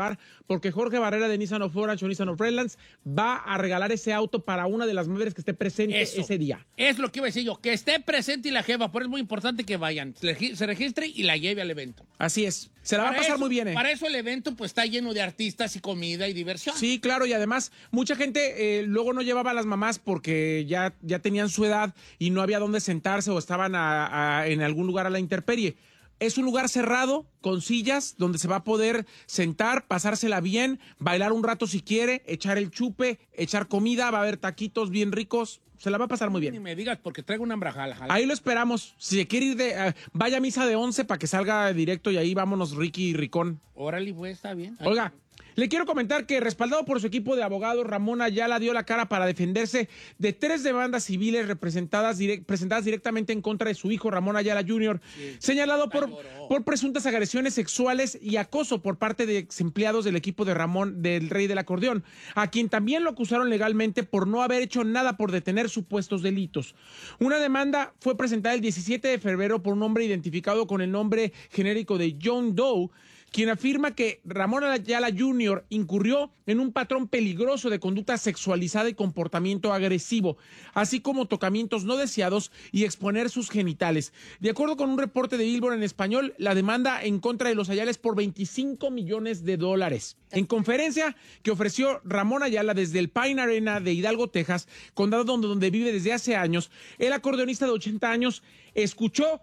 porque Jorge Barrera de Nissan of Orange o Nissan of Redlands va a regalar ese auto para una de las madres que esté presente ese día. Es lo que iba a decir yo, que esté presente y la jefa, por eso es muy importante que vayan, se registre y la lleve al evento. Así es, se la va a pasar muy bien. Para eso el evento pues está lleno de artistas y comida y diversión. Sí, claro, y además mucha gente luego no llevaba a las mamás porque ya tenían su edad y no había dónde sentarse o estaban en algún lugar a la intemperie. Es un lugar cerrado, con sillas, donde se va a poder sentar, pasársela bien, bailar un rato si quiere, echar el chupe, echar comida, va a haber taquitos bien ricos, se la va a pasar muy bien. Ni me digas porque traigo una hambrajala. Ahí lo esperamos. Si se quiere ir vaya a misa de 11 para que salga directo y ahí vámonos Ricky y Ricón. Órale, pues, está bien. Oiga, le quiero comentar que respaldado por su equipo de abogados, Ramón Ayala dio la cara para defenderse de 3 demandas civiles presentadas directamente en contra de su hijo Ramón Ayala Jr., señalado por presuntas agresiones sexuales y acoso por parte de ex empleados del equipo de Ramón, del Rey del Acordeón, a quien también lo acusaron legalmente por no haber hecho nada por detener supuestos delitos. Una demanda fue presentada el 17 de febrero por un hombre identificado con el nombre genérico de John Doe, quien afirma que Ramón Ayala Jr. incurrió en un patrón peligroso de conducta sexualizada y comportamiento agresivo, así como tocamientos no deseados y exponer sus genitales. De acuerdo con un reporte de Billboard en español, la demanda en contra de los Ayala es por $25 millones. En conferencia que ofreció Ramón Ayala desde el Pine Arena de Hidalgo, Texas, condado donde vive desde hace años, el acordeonista de 80 años escuchó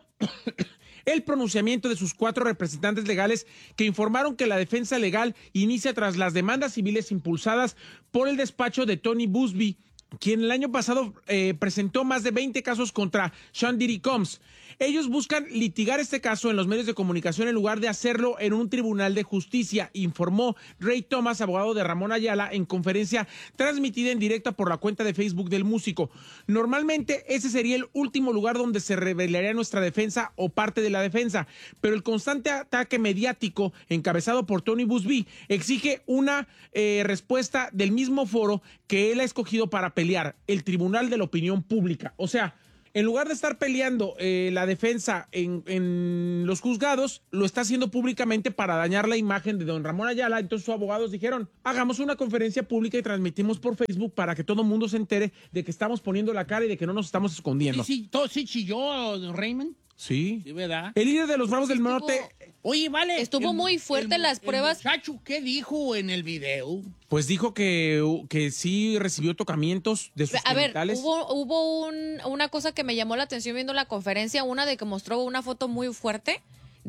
el pronunciamiento de sus 4 representantes legales que informaron que la defensa legal inicia tras las demandas civiles impulsadas por el despacho de Tony Buzbee, quien el año pasado presentó más de 20 casos contra Sean Diddy Combs. Ellos buscan litigar este caso en los medios de comunicación en lugar de hacerlo en un tribunal de justicia, informó Ray Thomas, abogado de Ramón Ayala, en conferencia transmitida en directo por la cuenta de Facebook del músico. Normalmente ese sería el último lugar donde se revelaría nuestra defensa o parte de la defensa, pero el constante ataque mediático encabezado por Tony Buzbee exige una respuesta del mismo foro que él ha escogido para pelear, el Tribunal de la Opinión Pública. O sea, en lugar de estar peleando la defensa en los juzgados, lo está haciendo públicamente para dañar la imagen de don Ramón Ayala. Entonces sus abogados dijeron, hagamos una conferencia pública y transmitimos por Facebook para que todo el mundo se entere de que estamos poniendo la cara y de que no nos estamos escondiendo. Sí chilló, don Raymond. Sí. Sí, ¿verdad? El líder de los Bravos del Norte... Oye, vale. Estuvo muy fuerte las pruebas. Muchacho, ¿qué dijo en el video? Pues dijo que sí recibió tocamientos de sus genitales. A ver, hubo una cosa que me llamó la atención viendo la conferencia, una de que mostró una foto muy fuerte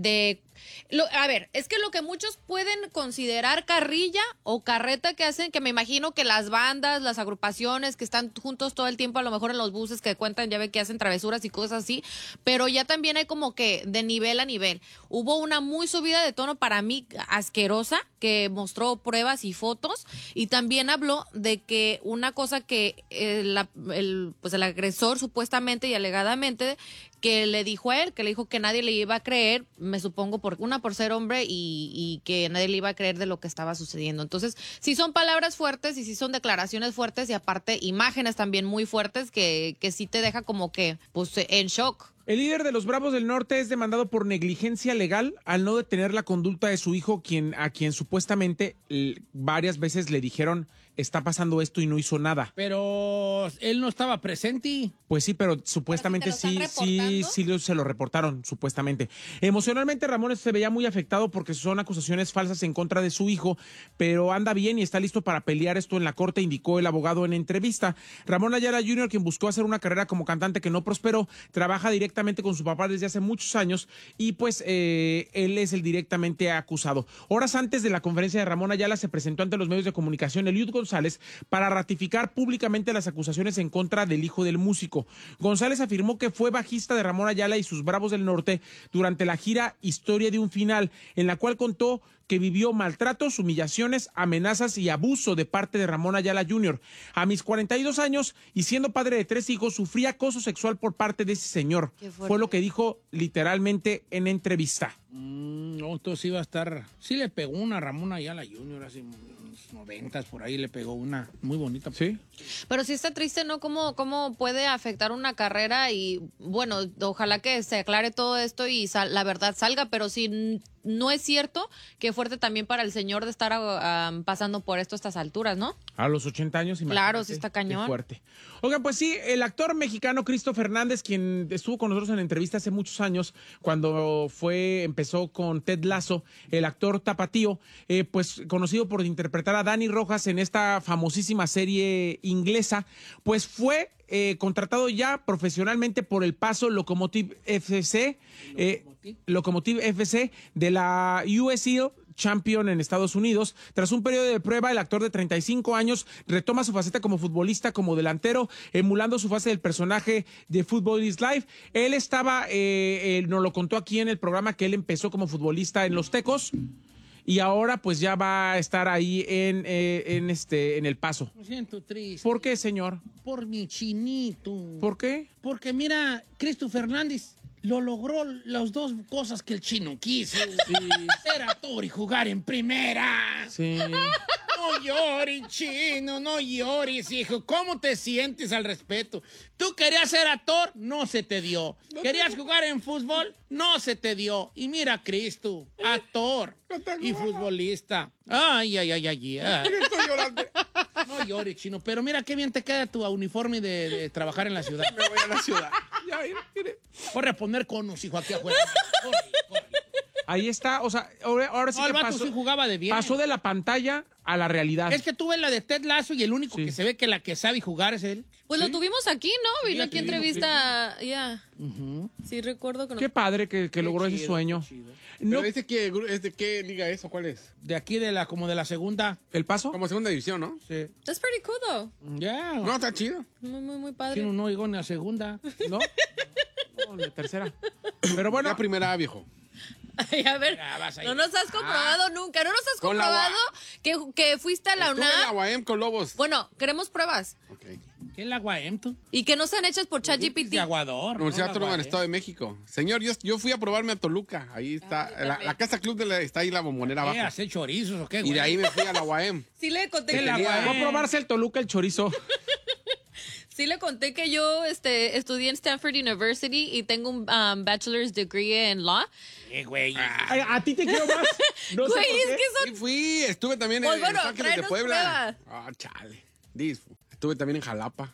a ver, es que lo que muchos pueden considerar carrilla o carreta que hacen, que me imagino que las bandas, las agrupaciones que están juntos todo el tiempo, a lo mejor en los buses que cuentan, ya ve que hacen travesuras y cosas así, pero ya también hay como que de nivel a nivel. Hubo una muy subida de tono para mí asquerosa, que mostró pruebas y fotos, y también habló de que una cosa que el agresor supuestamente y alegadamente que le dijo a él, que le dijo que nadie le iba a creer, me supongo por ser hombre y que nadie le iba a creer de lo que estaba sucediendo. Entonces, sí son palabras fuertes y sí son declaraciones fuertes y aparte imágenes también muy fuertes que sí te deja como que pues en shock. El líder de los Bravos del Norte es demandado por negligencia legal al no detener la conducta de su hijo, a quien supuestamente varias veces le dijeron está pasando esto y no hizo nada. Pero él no estaba presente. Pues sí, pero supuestamente sí se lo reportaron, supuestamente. Emocionalmente Ramón se veía muy afectado porque son acusaciones falsas en contra de su hijo, pero anda bien y está listo para pelear esto en la corte, indicó el abogado en entrevista. Ramón Ayala Jr., quien buscó hacer una carrera como cantante que no prosperó, trabaja directamente con su papá desde hace muchos años y pues él es el directamente acusado. Horas antes de la conferencia de Ramón Ayala se presentó ante los medios de comunicación Eliud González para ratificar públicamente las acusaciones en contra del hijo del músico. González afirmó que fue bajista de Ramón Ayala y sus Bravos del Norte durante la gira Historia de un Final, en la cual contó que vivió maltratos, humillaciones, amenazas y abuso de parte de Ramón Ayala Jr. A mis 42 años y siendo padre de 3 hijos, sufrí acoso sexual por parte de ese señor. Fue lo que dijo literalmente en entrevista. No, entonces iba a estar... Sí le pegó una a Ramón Ayala Jr. hace unos 90s, por ahí le pegó una muy bonita. Sí. Pero sí está triste, ¿no? ¿Cómo puede afectar una carrera? Y bueno, ojalá que se aclare todo esto y la verdad salga, pero si no es cierto que fuerte también para el señor de estar pasando por esto a estas alturas, ¿no? A los 80 años, imagínate. Claro, sí está cañón. Qué fuerte. Oigan, pues sí, el actor mexicano Cristo Fernández, quien estuvo con nosotros en la entrevista hace muchos años, cuando empezó con Ted Lasso, el actor tapatío, pues conocido por interpretar a Dani Rojas en esta famosísima serie inglesa, pues fue contratado ya profesionalmente por el Paso Locomotive FC, Locomotive FC de la USL Champion en Estados Unidos. Tras un periodo de prueba, el actor de 35 años retoma su faceta como futbolista, como delantero, emulando su fase del personaje de Football is Life. Él estaba, nos lo contó aquí en el programa, que él empezó como futbolista en Los Tecos y ahora pues ya va a estar ahí en el Paso. Me siento triste. ¿Por qué, señor? Por mi chinito. ¿Por qué? Porque mira, Cristo Fernández lo logró las dos cosas que el chino quiso. Ser actor y jugar en primera. Sí. No llores, chino, no llores, hijo. ¿Cómo te sientes al respecto? Tú querías ser actor, no se te dio. ¿Querías jugar en fútbol? No se te dio. Y mira, Cristo, actor y futbolista. Ay. Estoy llorando. No llores, chino. Pero mira qué bien te queda tu uniforme de trabajar en la ciudad. Me voy a la ciudad. Ya, mire. Corre a poner conos, hijo, aquí afuera. Corre. Ahí está, o sea, ahora sí No, que el vato pasó, sí jugaba de bien. pasó de la pantalla a la realidad. Es que tú ves la de Ted Lasso y el único Sí. que se ve que la que sabe jugar es él. Pues lo tuvimos aquí, ¿no? Vino Sí, aquí a tuvimos, entrevista. Ya. Sí, recuerdo que no. Qué padre que logró ese chido, sueño. qué chido. No, Pero ¿es de qué liga es o cuál es? De aquí como de la segunda. ¿El Paso? Como segunda división, ¿no? Sí. That's pretty cool, though. Ya. No, está chido. Muy padre. Chino no llegó ni a segunda. ¿No? No, la tercera. Pero bueno, La primera, viejo. Ay, a ver, Ya, vas ahí. no nos has comprobado nunca. No nos has Con la comprobado que fuiste a la Estuve en la UNAM. UAM con Lobos. Bueno, queremos pruebas. Ok. ¿Qué es la Guaem, tú? Y que no sean hechas por ChatGPT. De Aguador. Universidad no la Autónoma del Guaem. Estado de México. Señor, yo fui a probarme a Toluca. Ahí está. La Casa Club está ahí la bombonera ¿Qué? abajo. ¿Hacer chorizos o qué, Y de ahí me fui a la UAM. Sí le conté ¿Qué que la Guaem? va a probarse el Toluca, el chorizo. Sí le conté que yo estudié en Stanford University y tengo un bachelor's degree en law. Güey. Ay, a ti te quiero más. No sé Güey, por es qué. que Sí son... fui, estuve también Pues en bueno, Los Ángeles de tráenos Puebla. Ah, chale. Estuve también en Jalapa.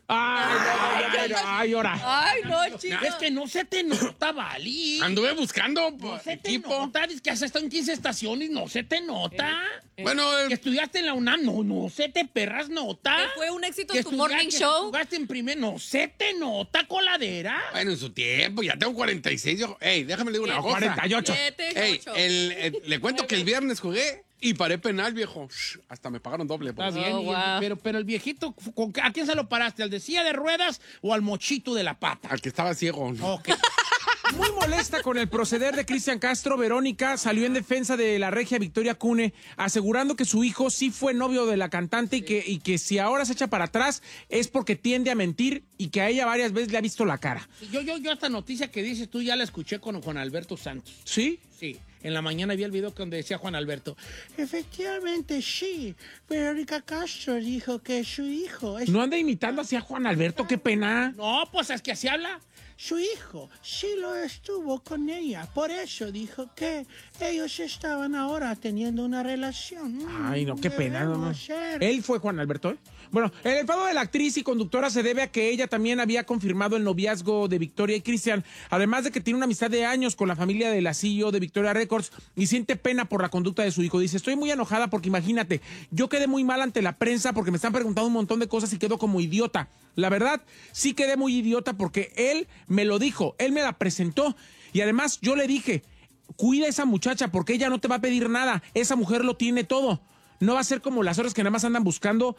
Ay, ahora. Ay, no, chicos. Es que no se te nota, Vali. Anduve buscando No se te equipo. nota. Es que has estado en 15 estaciones, no se te nota. Bueno, Que estudiaste en la UNAM, no se te perras nota. Que fue un éxito Que tu morning que show. jugaste en primer, no se te nota, coladera. bueno, en su tiempo, ya tengo 46. Ey, déjame le digo una cosa. 48. 7, Ey, 8. le cuento que el viernes jugué y paré penal, viejo. Hasta me pagaron doble. Está pues. bien, Oh, wow. pero el viejito, ¿a quién se lo paraste? ¿Al de silla de ruedas o al mochito de la pata? Al que estaba ciego. Ok. Muy molesta con el proceder de Cristian Castro, Verónica salió en defensa de la regia Victoria Cune, asegurando que su hijo sí fue novio de la cantante y que si ahora se echa para atrás es porque tiende a mentir y que a ella varias veces le ha visto la cara. Yo esta noticia que dices tú ya la escuché con Juan Alberto Santos. ¿Sí? Sí, en la mañana vi el video donde decía Juan Alberto, efectivamente sí, Verónica Castro dijo que su hijo es... No anda imitando así a Juan Alberto, qué pena. No, pues es que así habla. Su hijo sí lo estuvo con ella, por eso dijo que ellos estaban ahora teniendo una relación. Ay, no, qué pena. No, no. Debemos ser. Él fue Juan Alberto, ¿eh? Bueno, el enfado de la actriz y conductora se debe a que ella también había confirmado el noviazgo de Victoria y Cristian, además de que tiene una amistad de años con la familia de la CEO de Victoria Records y siente pena por la conducta de su hijo. Dice, estoy muy enojada porque imagínate, yo quedé muy mal ante la prensa porque me están preguntando un montón de cosas y quedo como idiota. La verdad, sí quedé muy idiota porque él me lo dijo, él me la presentó y además yo le dije, cuida a esa muchacha porque ella no te va a pedir nada, esa mujer lo tiene todo. No va a ser como las horas que nada más andan buscando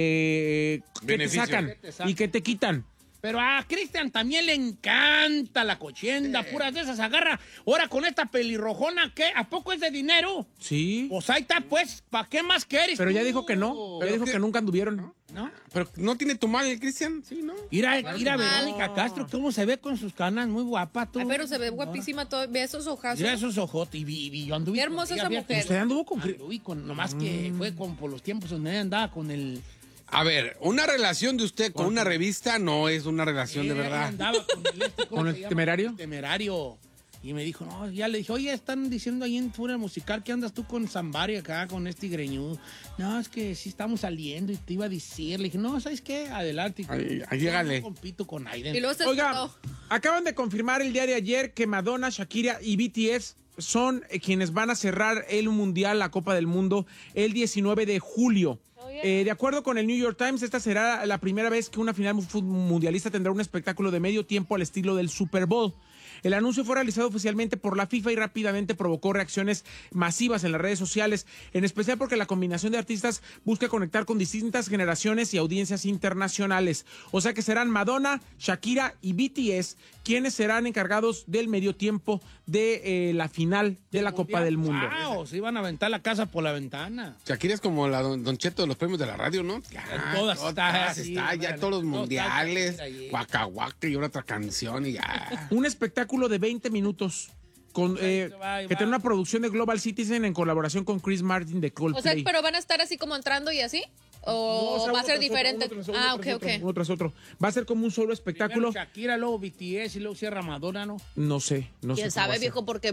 que te Beneficio. sacan y que te quitan. Pero a Cristian también le encanta la cochenda, puras de esas agarra. Ahora con esta pelirrojona, ¿qué? ¿A poco es de dinero? Sí, Pues ahí está, pues, ¿para qué más quieres? pero ya tú? dijo que no. Ya Pero dijo qué- que nunca anduvieron. ¿No? Pero no tiene tu mal el Cristian, sí, ¿no? Mira Verónica Castro, cómo se ve con sus canas, muy guapa tú. Ay, pero se ve guapísima todo. Ve esos ojazos. Mira esos ojos y yo anduve Qué hermosa con esa ella, mujer. fíjate. Usted anduvo con... Anduve nomás que fue por los tiempos donde ella andaba con el... A ver, una relación de usted con una revista no es una relación de Ella verdad. andaba con el ¿cómo ¿Con el se llama? Temerario? El Temerario. Y me dijo, no, ya le dije, oye, están diciendo ahí en Furia Musical que andas tú con Zambari acá, con este greñudo. No, es que sí estamos saliendo y te iba a decir. Le dije, no, ¿sabes qué? Adelante. Ahí llégale. Yo compito con Aiden. Y luego se Oiga, espantó. acaban de confirmar el día de ayer que Madonna, Shakira y BTS son quienes van a cerrar el Mundial, la Copa del Mundo, el 19 de julio. De acuerdo con el New York Times, esta será la primera vez que una final mundialista tendrá un espectáculo de medio tiempo al estilo del Super Bowl. El anuncio fue realizado oficialmente por la FIFA y rápidamente provocó reacciones masivas en las redes sociales, en especial porque la combinación de artistas busca conectar con distintas generaciones y audiencias internacionales. O sea que serán Madonna, Shakira y BTS quienes serán encargados del medio tiempo de la final de la Copa del Mundo. ¡Wow! Se iban a aventar la casa por la ventana. Shakira es como la Don Cheto de los premios de la radio, ¿no? Ya, Todas está, sí, está, ya órale. todos los Todas mundiales, están ahí. Waka Waka y una otra canción y ya. Un espectáculo de 20 minutos con, va, que tiene una producción de Global Citizen en colaboración con Chris Martin de O sea, Coldplay. pero van a estar así como entrando y así. ¿O No, o sea, va a uno ser tras otro, diferente? uno tras otro, Ok, tras ok. otro, uno tras otro. Va a ser como un solo espectáculo. Primero Shakira, luego BTS y luego cierra Madonna, ¿no? No sé, no sé. ¿Quién cómo va sabe, a ser. viejo? Porque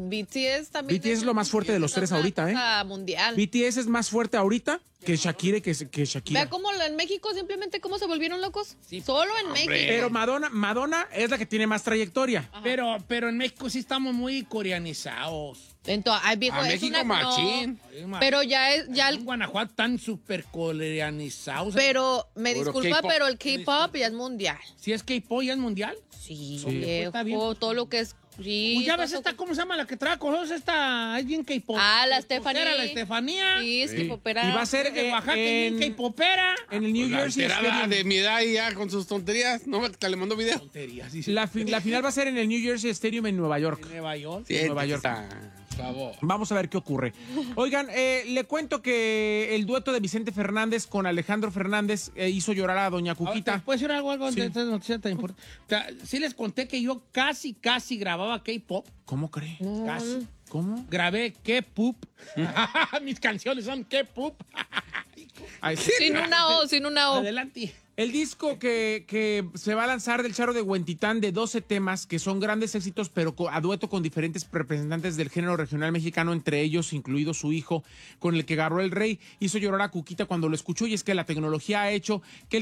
BTS también... BTS es lo más fuerte de los tres ahorita, ¿eh? Mundial. BTS es más fuerte ahorita que Shakira y que Shakira. Vea cómo en México simplemente cómo se volvieron locos. Sí. Solo en México. Pero Madonna es la que tiene más trayectoria. Pero en México sí estamos muy coreanizados. Entonces, ay, viejo, A es México una... machín. Pero ya es... Ya En Guanajuato tan súper coreanizados. pero, me Puro disculpa, K-pop. pero el K-pop ya es mundial. Si es K-pop ya es mundial. Sí, Está bien. viejo, todo lo que es... Sí, Pues ya ves todo esta, lo ¿cómo se llama? La que trae cosas esta, es bien K-pop. Ah, la Estefanía. Era la Estefanía. Sí, es Sí. K-popera. Y va a ser De Oaxaca, bien K-popera. en el New Pues la Jersey alterada Stadium. de mi edad y ya con sus tonterías. No me le mandó video. Tonterías, sí, sí. La final va a ser en el New Jersey Stadium en Nueva York. En Nueva York. Sí, Nueva York. Por favor. Vamos a ver qué ocurre. Oigan, le cuento que el dueto de Vicente Fernández con Alejandro Fernández hizo llorar a Doña Cuquita. ¿Puedes decir algo Sí. de esta noticia tan importante? O sea, sí les conté que yo casi grababa K-pop. ¿Cómo cree? Casi. ¿Cómo? Grabé K-pop. Mis canciones son K-pop. Ay, Sin una O, sin una O. Adelante. El disco que se va a lanzar del Charro de Huentitán de 12 temas que son grandes éxitos, pero a dueto con diferentes representantes del género regional mexicano, entre ellos incluido su hijo, con el que agarró el rey, hizo llorar a Cuquita cuando lo escuchó, y es que la tecnología ha hecho que el